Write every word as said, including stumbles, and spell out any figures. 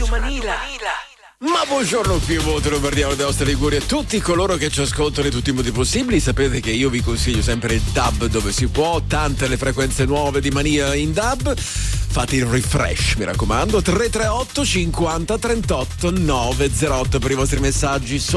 Ma buongiorno qui a Montero Verdiano della nostra Liguria, tutti coloro che ci ascoltano in tutti i modi possibili. Sapete che io vi consiglio sempre il dub dove si può, tante le frequenze nuove di Mania in dub. Fate il refresh, mi raccomando. Tre tre otto cinquanta trentotto nove zero otto per i vostri messaggi.